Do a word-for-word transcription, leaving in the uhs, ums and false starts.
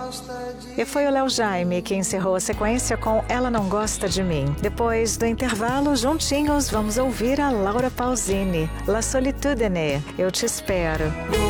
E foi o Léo Jaime que encerrou a sequência com Ela Não Gosta de Mim. Depois do intervalo, juntinhos, vamos ouvir a Laura Pausini, La Solitudine, Eu Te Espero.